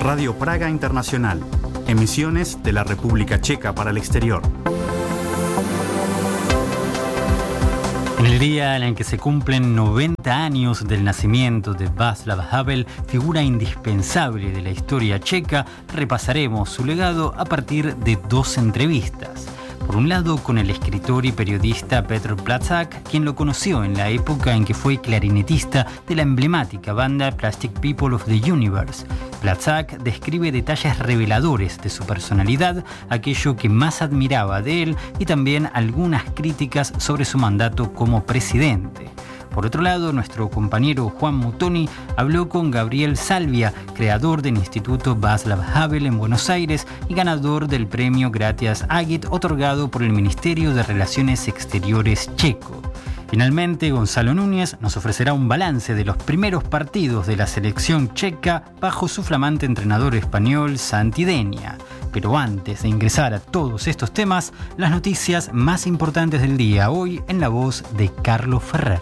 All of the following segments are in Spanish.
Radio Praga Internacional. Emisiones de la República Checa para el exterior. En el día en el que se cumplen 90 años del nacimiento de Václav Havel, figura indispensable de la historia checa, repasaremos su legado a partir de dos entrevistas. Por un lado, con el escritor y periodista Petr Plecak, quien lo conoció en la época en que fue clarinetista de la emblemática banda Plastic People of the Universe. Plecak describe detalles reveladores de su personalidad, aquello que más admiraba de él y también algunas críticas sobre su mandato como presidente. Por otro lado, nuestro compañero Juan Mutoni habló con Gabriel Salvia, creador del Instituto Václav Havel en Buenos Aires y ganador del premio Gratias Agit otorgado por el Ministerio de Relaciones Exteriores checo. Finalmente, Gonzalo Núñez nos ofrecerá un balance de los primeros partidos de la selección checa bajo su flamante entrenador español Santi Denia. Pero antes de ingresar a todos estos temas, las noticias más importantes del día hoy en la voz de Carlos Ferrer.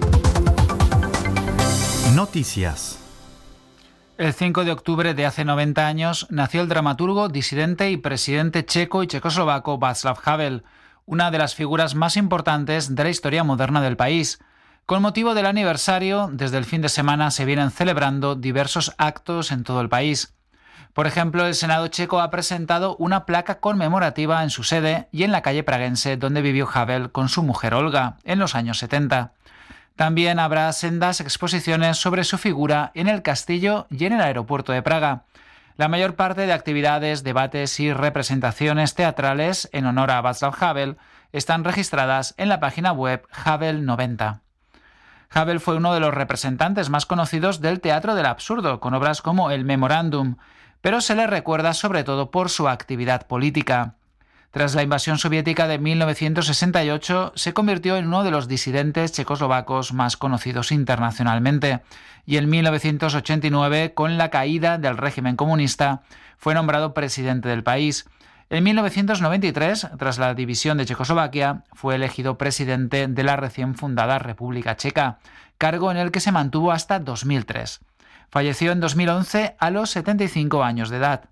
Noticias. El 5 de octubre de hace 90 años nació el dramaturgo, disidente y presidente checo y checoslovaco Václav Havel, una de las figuras más importantes de la historia moderna del país. Con motivo del aniversario, desde el fin de semana se vienen celebrando diversos actos en todo el país. Por ejemplo, el Senado checo ha presentado una placa conmemorativa en su sede y en la calle praguense donde vivió Havel con su mujer Olga en los años 70. También habrá sendas exposiciones sobre su figura en el castillo y en el aeropuerto de Praga. La mayor parte de actividades, debates y representaciones teatrales en honor a Václav Havel están registradas en la página web Havel 90. Havel fue uno de los representantes más conocidos del teatro del absurdo, con obras como El Memorándum, pero se le recuerda sobre todo por su actividad política. Tras la invasión soviética de 1968, se convirtió en uno de los disidentes checoslovacos más conocidos internacionalmente, y en 1989, con la caída del régimen comunista, fue nombrado presidente del país. En 1993, tras la división de Checoslovaquia, fue elegido presidente de la recién fundada República Checa, cargo en el que se mantuvo hasta 2003. Falleció en 2011 a los 75 años de edad.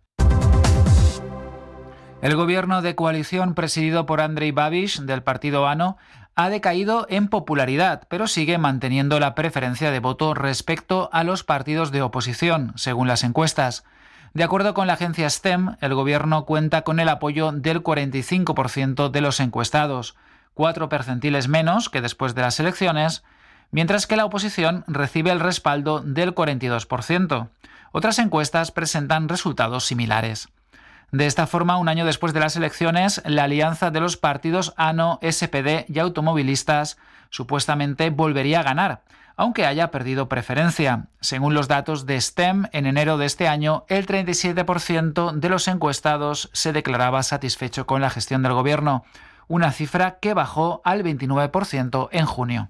El gobierno de coalición presidido por Andrej Babiš, del partido ANO, ha decaído en popularidad, pero sigue manteniendo la preferencia de voto respecto a los partidos de oposición, según las encuestas. De acuerdo con la agencia STEM, el gobierno cuenta con el apoyo del 45% de los encuestados, 4 percentiles menos que después de las elecciones, mientras que la oposición recibe el respaldo del 42%. Otras encuestas presentan resultados similares. De esta forma, un año después de las elecciones, la alianza de los partidos ANO, SPD y automovilistas supuestamente volvería a ganar, aunque haya perdido preferencia. Según los datos de STEM, en enero de este año, el 37% de los encuestados se declaraba satisfecho con la gestión del gobierno, una cifra que bajó al 29% en junio.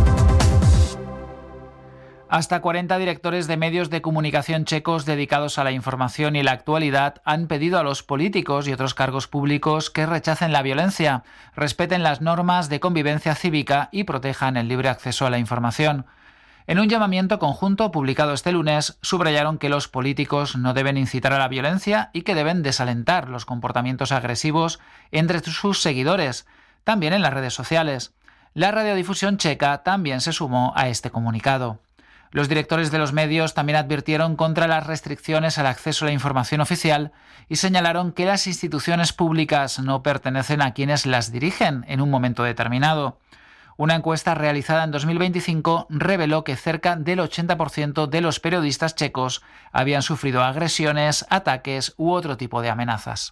Hasta 40 directores de medios de comunicación checos dedicados a la información y la actualidad han pedido a los políticos y otros cargos públicos que rechacen la violencia, respeten las normas de convivencia cívica y protejan el libre acceso a la información. En un llamamiento conjunto publicado este lunes, subrayaron que los políticos no deben incitar a la violencia y que deben desalentar los comportamientos agresivos entre sus seguidores, también en las redes sociales. La radiodifusión checa también se sumó a este comunicado. Los directores de los medios también advirtieron contra las restricciones al acceso a la información oficial y señalaron que las instituciones públicas no pertenecen a quienes las dirigen en un momento determinado. Una encuesta realizada en 2025 reveló que cerca del 80% de los periodistas checos habían sufrido agresiones, ataques u otro tipo de amenazas.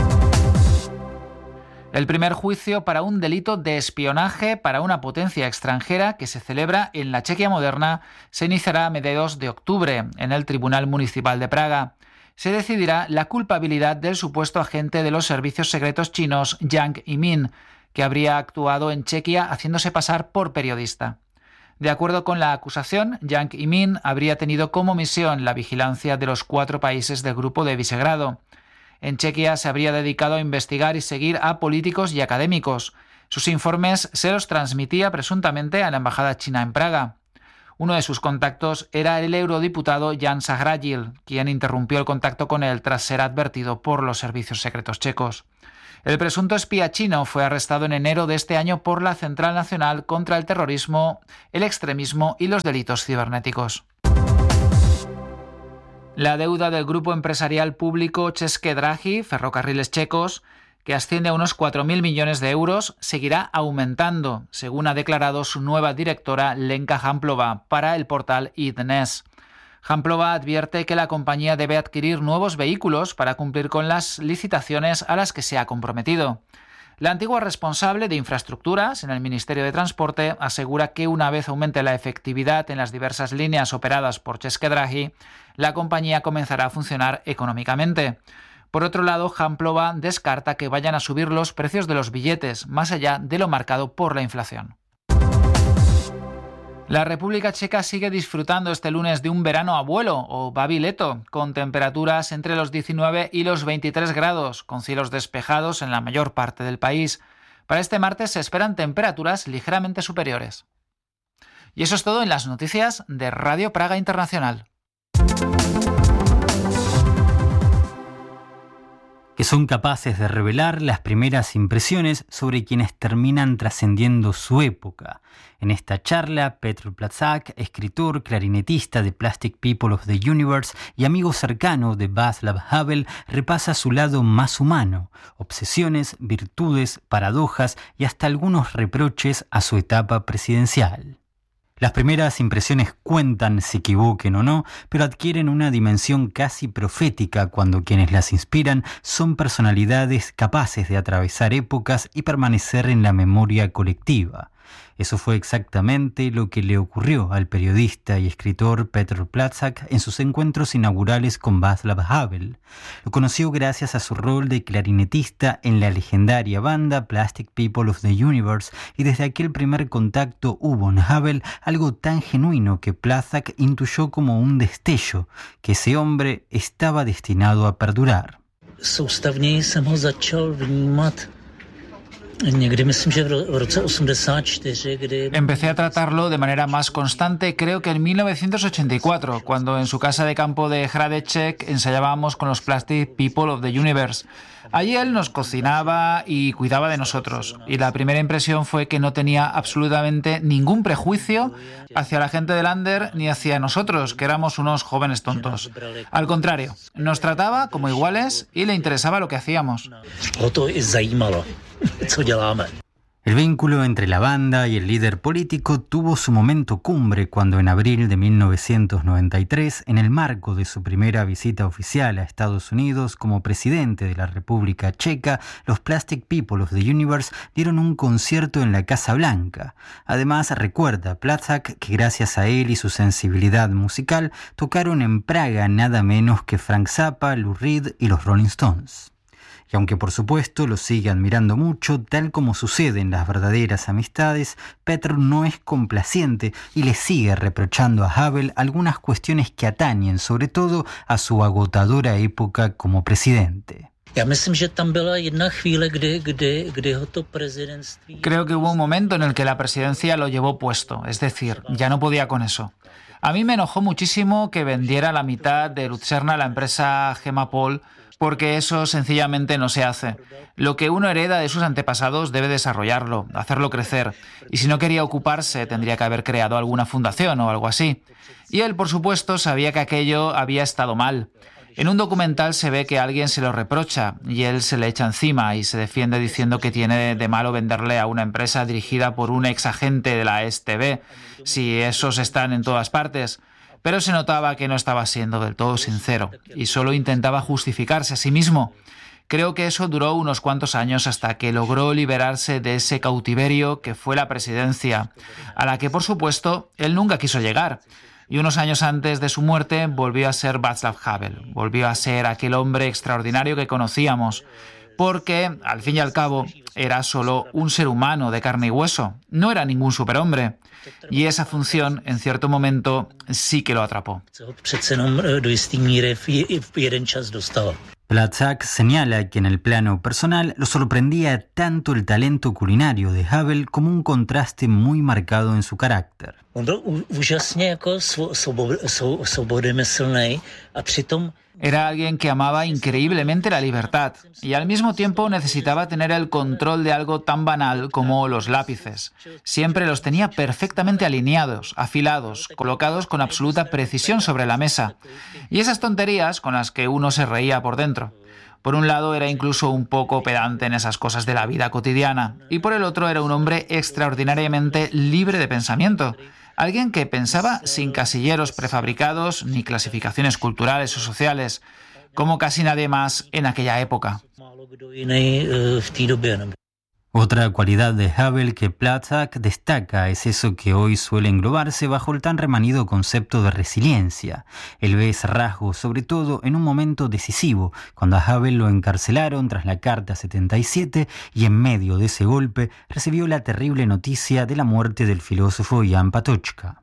El primer juicio para un delito de espionaje para una potencia extranjera que se celebra en la Chequia moderna se iniciará a mediados de octubre en el Tribunal Municipal de Praga. Se decidirá la culpabilidad del supuesto agente de los servicios secretos chinos Yang Yimin, que habría actuado en Chequia haciéndose pasar por periodista. De acuerdo con la acusación, Yang Yimin habría tenido como misión la vigilancia de los 4 países del Grupo de Visegrado. En Chequia se habría dedicado a investigar y seguir a políticos y académicos. Sus informes se los transmitía presuntamente a la embajada china en Praga. Uno de sus contactos era el eurodiputado Jan Zahradil, quien interrumpió el contacto con él tras ser advertido por los servicios secretos checos. El presunto espía chino fue arrestado en enero de este año por la Central Nacional contra el Terrorismo, el Extremismo y los Delitos Cibernéticos. La deuda del grupo empresarial público České dráhy, Ferrocarriles Checos, que asciende a unos 4.000 millones de euros, seguirá aumentando, según ha declarado su nueva directora Lenka Hamplova para el portal iDnes. Hamplova advierte que la compañía debe adquirir nuevos vehículos para cumplir con las licitaciones a las que se ha comprometido. La antigua responsable de infraestructuras en el Ministerio de Transporte asegura que una vez aumente la efectividad en las diversas líneas operadas por České dráhy, la compañía comenzará a funcionar económicamente. Por otro lado, Hamplova descarta que vayan a subir los precios de los billetes, más allá de lo marcado por la inflación. La República Checa sigue disfrutando este lunes de un verano abuelo o babileto, con temperaturas entre los 19 y los 23 grados, con cielos despejados en la mayor parte del país. Para este martes se esperan temperaturas ligeramente superiores. Y eso es todo en las noticias de Radio Praga Internacional. Que son capaces de revelar las primeras impresiones sobre quienes terminan trascendiendo su época. En esta charla, Petr Plačák, escritor, clarinetista de Plastic People of the Universe y amigo cercano de Václav Havel, repasa su lado más humano, obsesiones, virtudes, paradojas y hasta algunos reproches a su etapa presidencial. Las primeras impresiones cuentan, se equivoquen o no, pero adquieren una dimensión casi profética cuando quienes las inspiran son personalidades capaces de atravesar épocas y permanecer en la memoria colectiva. Eso fue exactamente lo que le ocurrió al periodista y escritor Petr Plačák en sus encuentros inaugurales con Václav Havel. Lo conoció gracias a su rol de clarinetista en la legendaria banda Plastic People of the Universe, y desde aquel primer contacto hubo en Havel algo tan genuino que Plačák intuyó como un destello, que ese hombre estaba destinado a perdurar. Soustavněji jsem ho začal vnímat někdy, myslím, že v roce 84, kdy... Empecé a tratarlo de manera más constante, creo que en 1984, cuando en su casa de campo de Hradeček ensayábamos con los Plastic People of the Universe. Allí él nos cocinaba y cuidaba de nosotros, y la primera impresión fue que no tenía absolutamente ningún prejuicio hacia la gente del under ni hacia nosotros, que éramos unos jóvenes tontos. Al contrario, nos trataba como iguales y le interesaba lo que hacíamos. El vínculo entre la banda y el líder político tuvo su momento cumbre cuando en abril de 1993, en el marco de su primera visita oficial a Estados Unidos como presidente de la República Checa, los Plastic People of the Universe dieron un concierto en la Casa Blanca. Además, recuerda Plačák que gracias a él y su sensibilidad musical tocaron en Praga nada menos que Frank Zappa, Lou Reed y los Rolling Stones. Y aunque por supuesto lo sigue admirando mucho, tal como sucede en las verdaderas amistades, Petr no es complaciente y le sigue reprochando a Havel algunas cuestiones que atañen sobre todo a su agotadora época como presidente. Creo que hubo un momento en el que la presidencia lo llevó puesto, es decir, ya no podía con eso. A mí me enojó muchísimo que vendiera la mitad de Lucerna a la empresa Gemapol, porque eso sencillamente no se hace. Lo que uno hereda de sus antepasados debe desarrollarlo, hacerlo crecer. Y si no quería ocuparse, tendría que haber creado alguna fundación o algo así. Y él, por supuesto, sabía que aquello había estado mal. En un documental se ve que alguien se lo reprocha y él se le echa encima y se defiende diciendo que tiene de malo venderle a una empresa dirigida por un ex agente de la STB, si esos están en todas partes. Pero se notaba que no estaba siendo del todo sincero y solo intentaba justificarse a sí mismo. Creo que eso duró unos cuantos años hasta que logró liberarse de ese cautiverio que fue la presidencia, a la que por supuesto él nunca quiso llegar. Y unos años antes de su muerte volvió a ser Václav Havel, volvió a ser aquel hombre extraordinario que conocíamos, porque al fin y al cabo era solo un ser humano de carne y hueso, no era ningún superhombre. Y esa función, en cierto momento, sí que lo atrapó. Platzak señala que en el plano personal lo sorprendía tanto el talento culinario de Havel como un contraste muy marcado en su carácter. Era alguien que amaba increíblemente la libertad y al mismo tiempo necesitaba tener el control de algo tan banal como los lápices. Siempre los tenía perfectamente alineados, afilados, colocados con absoluta precisión sobre la mesa. Y esas tonterías con las que uno se reía por dentro. Por un lado era incluso un poco pedante en esas cosas de la vida cotidiana y por el otro era un hombre extraordinariamente libre de pensamiento. Alguien que pensaba sin casilleros prefabricados ni clasificaciones culturales o sociales, como casi nadie más en aquella época. Otra cualidad de Havel que Platzak destaca es eso que hoy suele englobarse bajo el tan remanido concepto de resiliencia. Él ve ese rasgo sobre todo en un momento decisivo, cuando a Havel lo encarcelaron tras la Carta 77 y en medio de ese golpe recibió la terrible noticia de la muerte del filósofo Jan Patočka.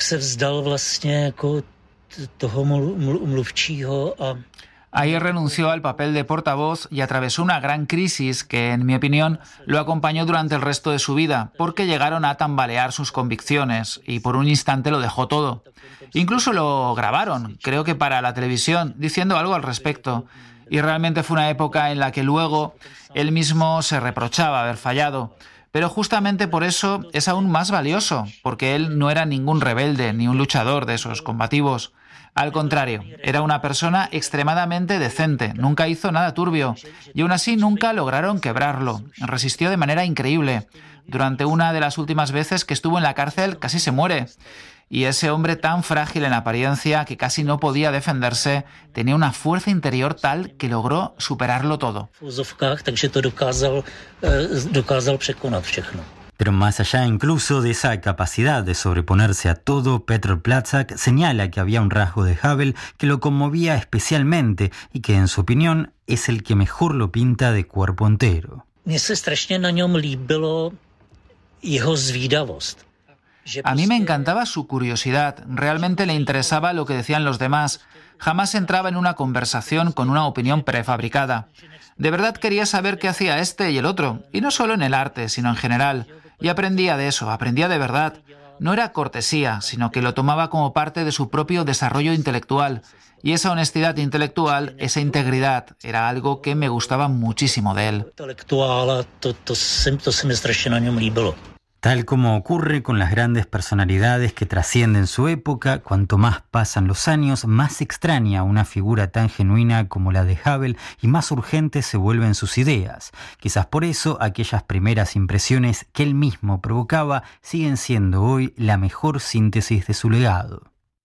Ahí renunció al papel de portavoz y atravesó una gran crisis que, en mi opinión, lo acompañó durante el resto de su vida, porque llegaron a tambalear sus convicciones y por un instante lo dejó todo. Incluso lo grabaron, creo que para la televisión, diciendo algo al respecto. Y realmente fue una época en la que luego él mismo se reprochaba haber fallado. Pero justamente por eso es aún más valioso, porque él no era ningún rebelde ni un luchador de esos combativos. Al contrario, era una persona extremadamente decente, nunca hizo nada turbio y aún así nunca lograron quebrarlo. Resistió de manera increíble. Durante una de las últimas veces que estuvo en la cárcel casi se muere. Y ese hombre tan frágil en apariencia que casi no podía defenderse, tenía una fuerza interior tal que logró superarlo todo. Pero más allá incluso de esa capacidad de sobreponerse a todo, Petr Platzak señala que había un rasgo de Havel que lo conmovía especialmente y que, en su opinión, es el que mejor lo pinta de cuerpo entero. A mí me encantaba su curiosidad, realmente le interesaba lo que decían los demás. Jamás entraba en una conversación con una opinión prefabricada. De verdad quería saber qué hacía este y el otro, y no solo en el arte, sino en general. Y aprendía de eso, aprendía de verdad. No era cortesía, sino que lo tomaba como parte de su propio desarrollo intelectual. Y esa honestidad intelectual, esa integridad, era algo que me gustaba muchísimo de él. Tal como ocurre con las grandes personalidades que trascienden su época, cuanto más pasan los años, más extraña una figura tan genuina como la de Havel y más urgentes se vuelven sus ideas. Quizás por eso aquellas primeras impresiones que él mismo provocaba siguen siendo hoy la mejor síntesis de su legado.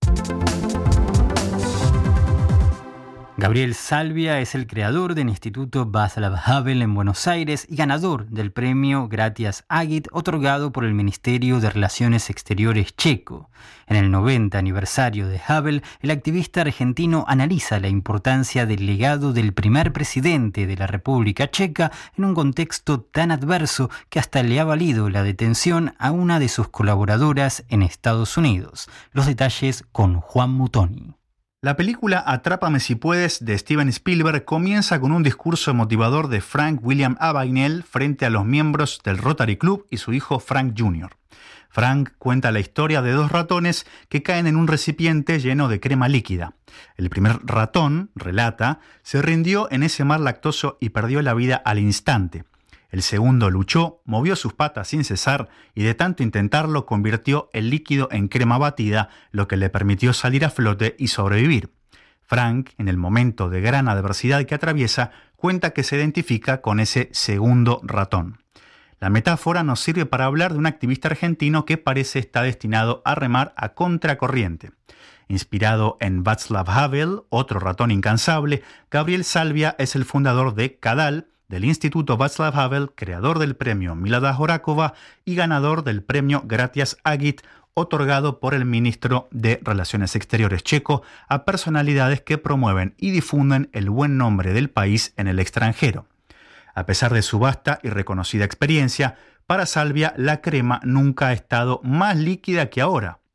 Gabriel Salvia es el creador del Instituto Václav Havel en Buenos Aires y ganador del premio Gratias Agit otorgado por el Ministerio de Relaciones Exteriores checo. En el 90 aniversario de Havel, el activista argentino analiza la importancia del legado del primer presidente de la República Checa en un contexto tan adverso que hasta le ha valido la detención a una de sus colaboradoras en Estados Unidos. Los detalles con Juan Mutoni. La película Atrápame si puedes de Steven Spielberg comienza con un discurso motivador de Frank William Abagnale frente a los miembros del Rotary Club y su hijo Frank Jr. Frank cuenta la historia de dos ratones que caen en un recipiente lleno de crema líquida. El primer ratón, relata, se rindió en ese mar lactoso y perdió la vida al instante. El segundo luchó, movió sus patas sin cesar y de tanto intentarlo convirtió el líquido en crema batida, lo que le permitió salir a flote y sobrevivir. Frank, en el momento de gran adversidad que atraviesa, cuenta que se identifica con ese segundo ratón. La metáfora nos sirve para hablar de un activista argentino que parece estar destinado a remar a contracorriente. Inspirado en Václav Havel, otro ratón incansable, Gabriel Salvia es el fundador de CADAL, del Instituto Václav Havel, creador del premio Milada Horákova y ganador del premio Gratias Agit, otorgado por el ministro de Relaciones Exteriores checo a personalidades que promueven y difunden el buen nombre del país en el extranjero. A pesar de su vasta y reconocida experiencia, para Salvia la crema nunca ha estado más líquida que ahora.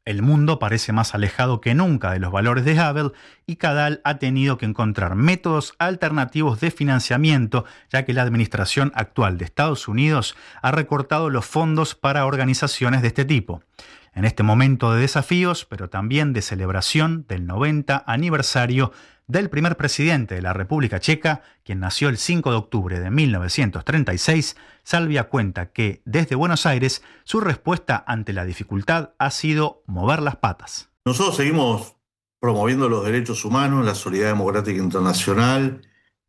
El mundo parece más alejado que nunca de los valores de Hubble y Cadal ha tenido que encontrar métodos alternativos de financiamiento, ya que la administración actual de Estados Unidos ha recortado los fondos para organizaciones de este tipo. En este momento de desafíos, pero también de celebración del 90 aniversario del primer presidente de la República Checa, quien nació el 5 de octubre de 1936, Salvia cuenta que, desde Buenos Aires, su respuesta ante la dificultad ha sido mover las patas. Nosotros seguimos promoviendo los derechos humanos, la solidaridad democrática internacional,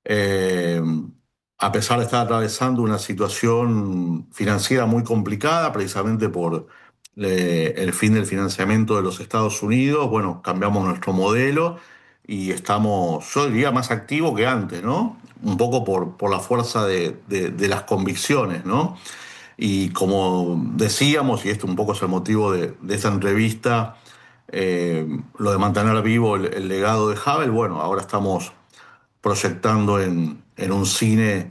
a pesar de estar atravesando una situación financiera muy complicada, precisamente por el fin del financiamiento de los Estados Unidos. Bueno, cambiamos nuestro modelo y estamos, yo diría, más activos que antes, ¿no? Un poco por la fuerza de las convicciones, ¿no? Y como decíamos, y este un poco es el motivo de esta entrevista, lo de mantener vivo el legado de Hubble, bueno, ahora estamos proyectando en un cine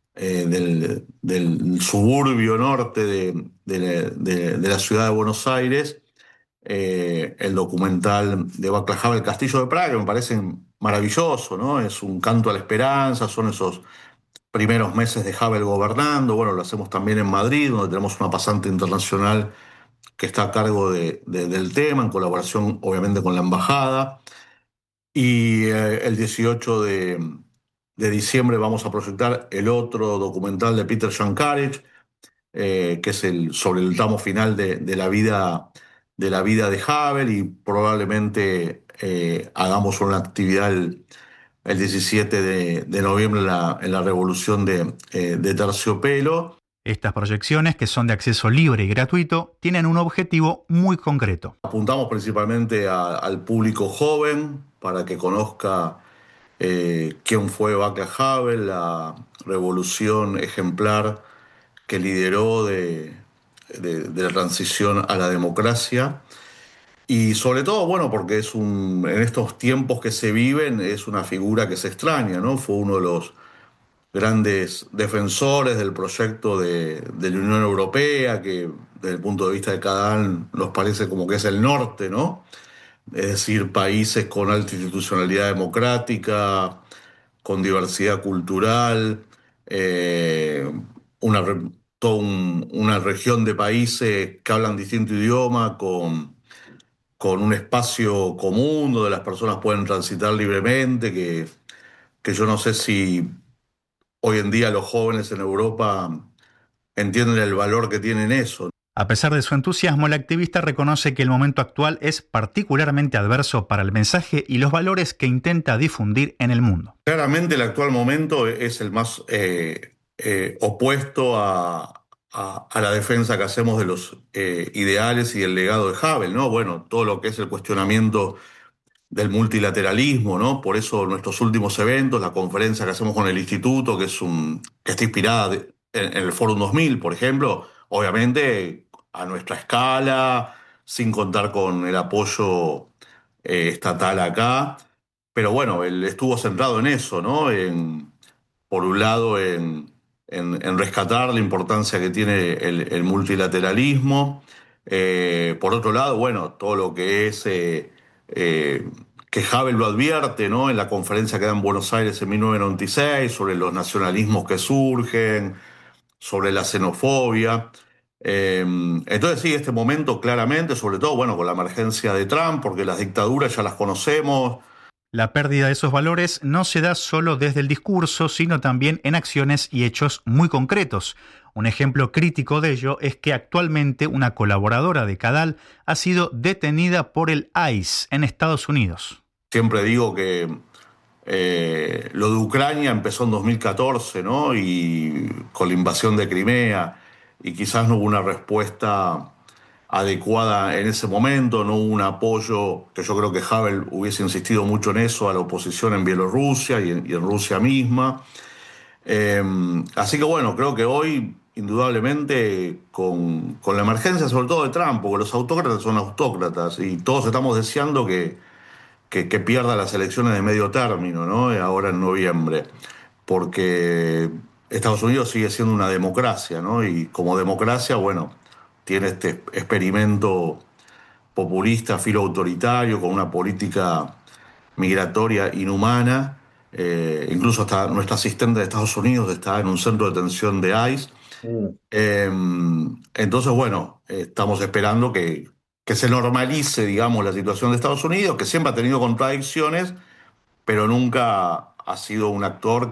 del suburbio norte de la ciudad de Buenos Aires, el documental de Václav Havel, El Castillo de Praga, que me parece maravilloso, ¿no? Es un canto a la esperanza, son esos primeros meses de Havel gobernando. Bueno, lo hacemos también en Madrid, donde tenemos una pasante internacional que está a cargo del tema, en colaboración obviamente con la embajada. Y el 18 de diciembre vamos a proyectar el otro documental de Peter Shankarich, que es sobre el tramo final de la vida de Havel, y probablemente hagamos una actividad el 17 de noviembre en la revolución de Terciopelo. Estas proyecciones, que son de acceso libre y gratuito, tienen un objetivo muy concreto. Apuntamos principalmente al público joven para que conozca quién fue Václav Havel, la revolución ejemplar que lideró de la transición a la democracia. Y sobre todo, bueno, porque en estos tiempos que se viven, es una figura que se extraña, ¿no? Fue uno de los grandes defensores del proyecto de la Unión Europea, que desde el punto de vista de Cadal nos parece como que es el norte, ¿no? Es decir, países con alta institucionalidad democrática, con diversidad cultural, toda una región de países que hablan distinto idioma, con un espacio común donde las personas pueden transitar libremente, que yo no sé si hoy en día los jóvenes en Europa entienden el valor que tiene eso. A pesar de su entusiasmo, el activista reconoce que el momento actual es particularmente adverso para el mensaje y los valores que intenta difundir en el mundo. Claramente el actual momento es el más opuesto a la defensa que hacemos de los ideales y el legado de Havel, ¿no? Bueno, todo lo que es el cuestionamiento del multilateralismo, ¿no? Por eso nuestros últimos eventos, la conferencia que hacemos con el Instituto, que está inspirada en el Fórum 2000, por ejemplo, obviamente a nuestra escala, sin contar con el apoyo estatal acá, pero bueno, él estuvo centrado en eso, ¿no? Por un lado, en rescatar la importancia que tiene el multilateralismo, por otro lado, bueno, todo lo que es que Havel lo advierte, ¿no? En la conferencia que da en Buenos Aires en 1996 sobre los nacionalismos que surgen, sobre la xenofobia. Entonces sí, este momento claramente, sobre todo, bueno, con la emergencia de Trump, porque las dictaduras ya las conocemos. La pérdida de esos valores no se da solo desde el discurso, sino también en acciones y hechos muy concretos. Un ejemplo crítico de ello es que actualmente una colaboradora de Cadal ha sido detenida por el ICE en Estados Unidos. Siempre digo que lo de Ucrania empezó en 2014, ¿no? Y con la invasión de Crimea, y quizás no hubo una respuesta adecuada en ese momento, no hubo un apoyo, que yo creo que Havel hubiese insistido mucho en eso, a la oposición en Bielorrusia y en Rusia misma. Así que bueno, creo que hoy, indudablemente, con la emergencia sobre todo de Trump, porque los autócratas son autócratas y todos estamos deseando que pierda las elecciones de medio término, ¿no? Ahora en noviembre, porque Estados Unidos sigue siendo una democracia, ¿no? Y como democracia, bueno, tiene este experimento populista, filoautoritario, con una política migratoria inhumana. Incluso hasta nuestra asistente de Estados Unidos está en un centro de detención de ICE. Entonces, bueno, estamos esperando que se normalice, digamos, la situación de Estados Unidos, que siempre ha tenido contradicciones, pero nunca ha sido un actor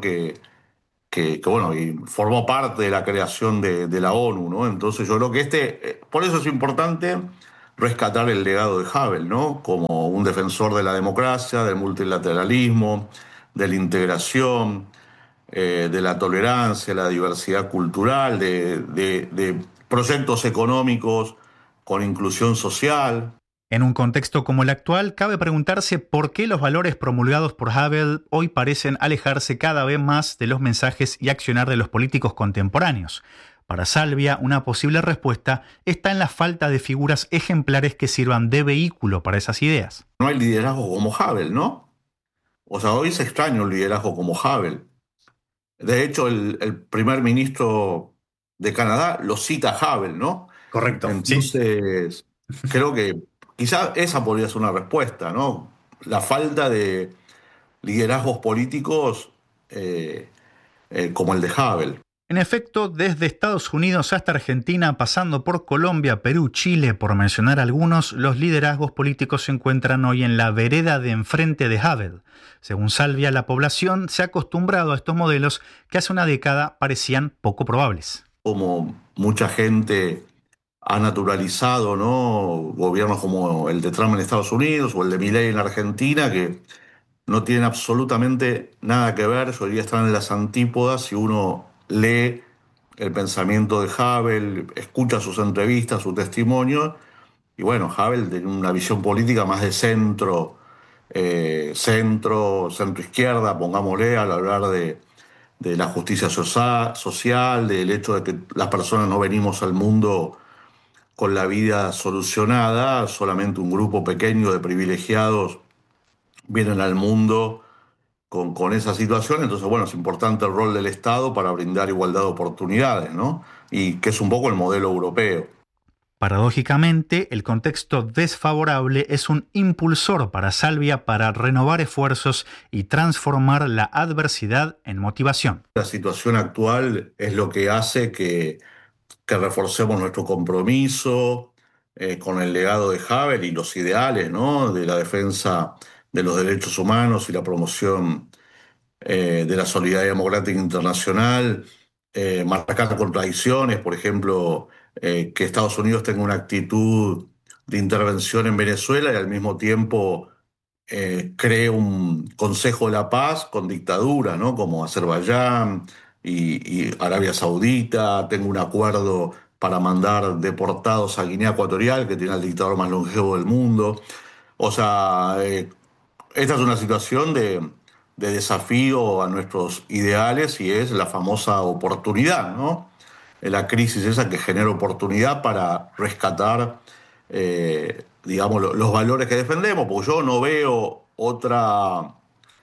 bueno, y formó parte de la creación de la ONU, ¿no? Entonces yo creo que por eso es importante rescatar el legado de Havel, ¿no? Como un defensor de la democracia, del multilateralismo, de la integración, de la tolerancia, la diversidad cultural, de proyectos económicos con inclusión social. En un contexto como el actual, cabe preguntarse por qué los valores promulgados por Havel hoy parecen alejarse cada vez más de los mensajes y accionar de los políticos contemporáneos. Para Salvia, una posible respuesta está en la falta de figuras ejemplares que sirvan de vehículo para esas ideas. No hay liderazgo como Havel, ¿no? O sea, hoy se extraña un liderazgo como Havel. De hecho, el primer ministro de Canadá lo cita a Havel, ¿no? Correcto. Entonces, creo que quizás esa podría ser una respuesta, ¿no? La falta de liderazgos políticos como el de Havel. En efecto, desde Estados Unidos hasta Argentina, pasando por Colombia, Perú, Chile, por mencionar algunos, los liderazgos políticos se encuentran hoy en la vereda de enfrente de Havel. Según Salvia, la población se ha acostumbrado a estos modelos que hace una década parecían poco probables. Como mucha gente ha naturalizado, ¿no? Gobiernos como el de Trump en Estados Unidos o el de Milei en Argentina, que no tienen absolutamente nada que ver, yo diría están en las antípodas. Si uno lee el pensamiento de Havel, escucha sus entrevistas, su testimonio, y bueno, Havel tiene una visión política más de centro-izquierda, pongámosle, al hablar de la justicia social, del hecho de que las personas no venimos al mundo con la vida solucionada, solamente un grupo pequeño de privilegiados vienen al mundo con esa situación. Entonces, bueno, es importante el rol del Estado para brindar igualdad de oportunidades, ¿no? Y que es un poco el modelo europeo. Paradójicamente, el contexto desfavorable es un impulsor para Salvia para renovar esfuerzos y transformar la adversidad en motivación. La situación actual es lo que hace que reforcemos nuestro compromiso con el legado de Havel y los ideales, ¿no? De la defensa de los derechos humanos y la promoción de la solidaridad democrática internacional, marcar contradicciones, por ejemplo, que Estados Unidos tenga una actitud de intervención en Venezuela y al mismo tiempo cree un Consejo de la Paz con dictadura, ¿no? Como Azerbaiyán y Arabia Saudita. Tengo un acuerdo para mandar deportados a Guinea Ecuatorial, que tiene al dictador más longevo del mundo. O sea, esta es una situación de desafío a nuestros ideales y es la famosa oportunidad, ¿no? La crisis esa que genera oportunidad para rescatar, digamos, los valores que defendemos, porque yo no veo otra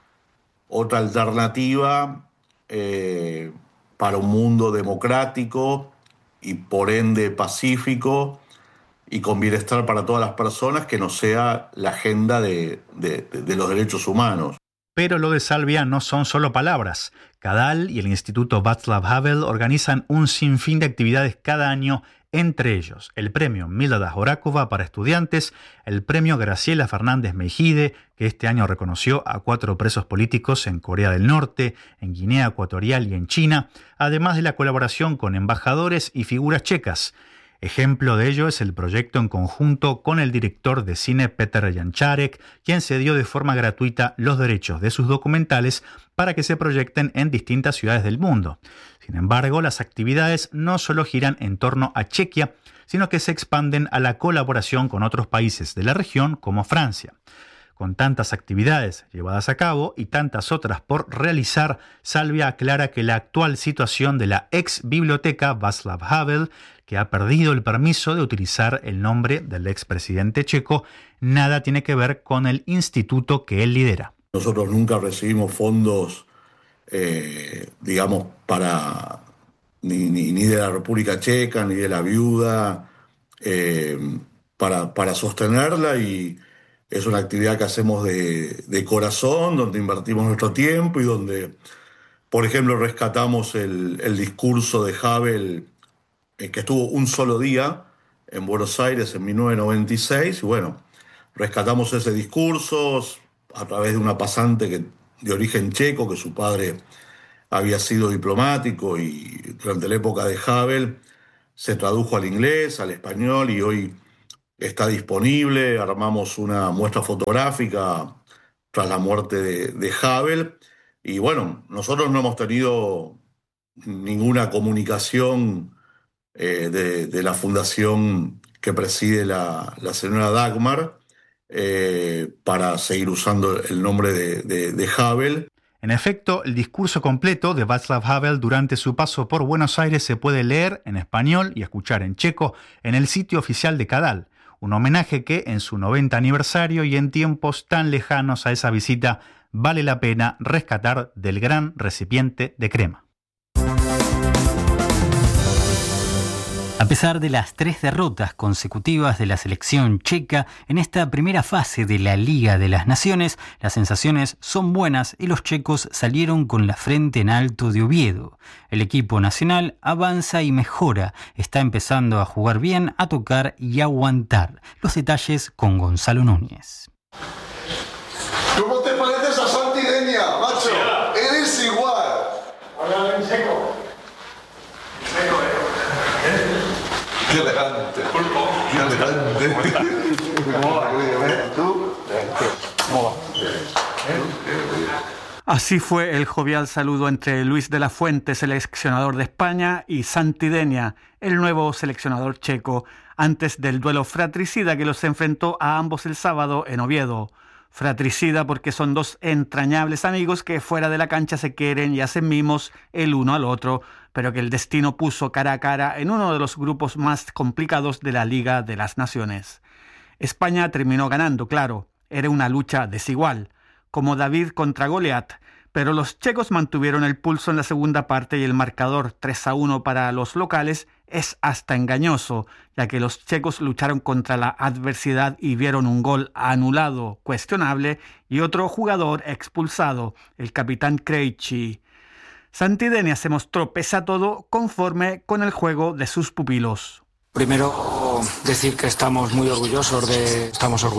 alternativa para un mundo democrático y por ende pacífico y con bienestar para todas las personas que no sea la agenda de los derechos humanos. Pero lo de Salvia no son solo palabras. Cadal y el Instituto Václav Havel organizan un sinfín de actividades cada año, entre ellos el premio Milada Horákova para estudiantes, el premio Graciela Fernández Meijide, que este año reconoció a 4 presos políticos en Corea del Norte, en Guinea Ecuatorial y en China, además de la colaboración con embajadores y figuras checas. Ejemplo de ello es el proyecto en conjunto con el director de cine Petr Jančárek, quien cedió de forma gratuita los derechos de sus documentales para que se proyecten en distintas ciudades del mundo. Sin embargo, las actividades no solo giran en torno a Chequia, sino que se expanden a la colaboración con otros países de la región como Francia. Con tantas actividades llevadas a cabo y tantas otras por realizar, Salvia aclara que la actual situación de la ex biblioteca Václav Havel, que ha perdido el permiso de utilizar el nombre del expresidente checo, nada tiene que ver con el instituto que él lidera. Nosotros nunca recibimos fondos, digamos, ni de la República Checa, ni de la Viuda, para sostenerla, y es una actividad que hacemos de corazón, donde invertimos nuestro tiempo y donde, por ejemplo, rescatamos el discurso de Havel, que estuvo un solo día en Buenos Aires en 1996, y bueno, rescatamos ese discurso a través de una pasante de origen checo, que su padre había sido diplomático, y durante la época de Havel se tradujo al inglés, al español, y hoy está disponible. Armamos una muestra fotográfica tras la muerte de Havel, y bueno, nosotros no hemos tenido ninguna comunicación de la fundación que preside la señora Dagmar para seguir usando el nombre de Havel. En efecto, el discurso completo de Václav Havel durante su paso por Buenos Aires se puede leer en español y escuchar en checo en el sitio oficial de Cadal, un homenaje que en su 90 aniversario y en tiempos tan lejanos a esa visita vale la pena rescatar del gran recipiente de crema. A pesar de las 3 derrotas consecutivas de la selección checa en esta primera fase de la Liga de las Naciones, las sensaciones son buenas y los checos salieron con la frente en alto de Oviedo. El equipo nacional avanza y mejora, está empezando a jugar bien, a tocar y a aguantar. Los detalles con Gonzalo Núñez. ¿Cómo te pareces a Santi Denia, macho? Eres igual. Habla en seco. Seco, Qué elegante. Qué elegante. ¿Cómo va? ¿Tú? ¿Cómo va? Así fue el jovial saludo entre Luis de la Fuente, seleccionador de España, y Santi Denia, el nuevo seleccionador checo, antes del duelo fratricida que los enfrentó a ambos el sábado en Oviedo. Fratricida porque son dos entrañables amigos que fuera de la cancha se quieren y hacen mimos el uno al otro, pero que el destino puso cara a cara en uno de los grupos más complicados de la Liga de las Naciones. España terminó ganando, claro, era una lucha desigual, como David contra Goliat, pero los checos mantuvieron el pulso en la segunda parte y el marcador 3-1 para los locales es hasta engañoso, ya que los checos lucharon contra la adversidad y vieron un gol anulado, cuestionable, y otro jugador expulsado, el capitán Krejci. Santi Denia se mostró pese a todo conforme con el juego de sus pupilos. Primero decir que estamos muy orgullosos de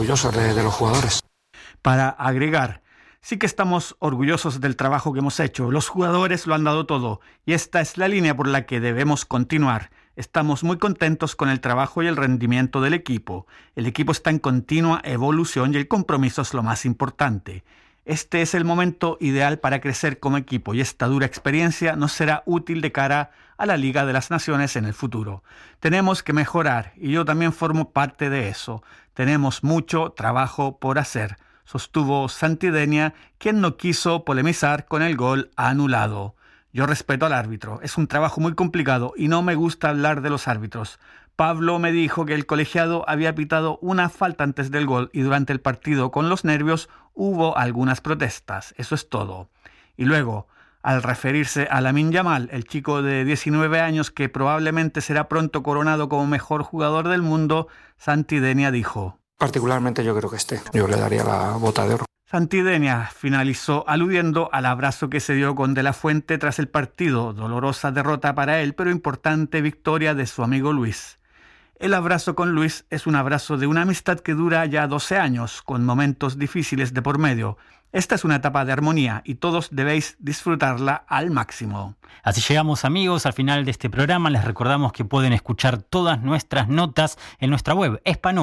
los jugadores. Para agregar, sí que estamos orgullosos del trabajo que hemos hecho. Los jugadores lo han dado todo y esta es la línea por la que debemos continuar. Estamos muy contentos con el trabajo y el rendimiento del equipo. El equipo está en continua evolución y el compromiso es lo más importante. Este es el momento ideal para crecer como equipo y esta dura experiencia nos será útil de cara a la Liga de las Naciones en el futuro. Tenemos que mejorar y yo también formo parte de eso. Tenemos mucho trabajo por hacer, sostuvo Santi Denia, quien no quiso polemizar con el gol anulado. Yo respeto al árbitro, es un trabajo muy complicado y no me gusta hablar de los árbitros. Pablo me dijo que el colegiado había pitado una falta antes del gol y durante el partido con los nervios hubo algunas protestas, eso es todo. Y luego, al referirse a Lamine Yamal, el chico de 19 años que probablemente será pronto coronado como mejor jugador del mundo, Santi Denia dijo: Particularmente yo creo que yo le daría la bota de oro. Santi Denia finalizó aludiendo al abrazo que se dio con De la Fuente tras el partido, dolorosa derrota para él, pero importante victoria de su amigo Luis. El abrazo con Luis es un abrazo de una amistad que dura ya 12 años, con momentos difíciles de por medio. Esta es una etapa de armonía y todos debéis disfrutarla al máximo. Así llegamos, amigos, al final de este programa. Les recordamos que pueden escuchar todas nuestras notas en nuestra web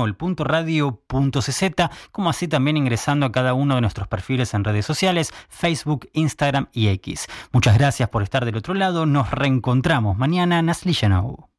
espanol.radio.cz, como así también ingresando a cada uno de nuestros perfiles en redes sociales, Facebook, Instagram y X. Muchas gracias por estar del otro lado. Nos reencontramos mañana. Nasli Yanou.